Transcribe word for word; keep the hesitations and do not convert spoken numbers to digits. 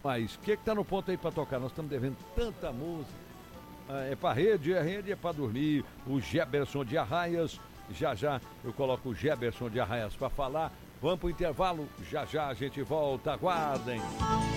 Mas o que que tá no ponto aí pra tocar? Nós estamos devendo tanta música. Ah, é pra rede, é rede, é pra dormir. O Geberson de Arraias. Já já eu coloco o Geberson de Arraias pra falar. Vamos pro intervalo. Já já a gente volta. Aguardem.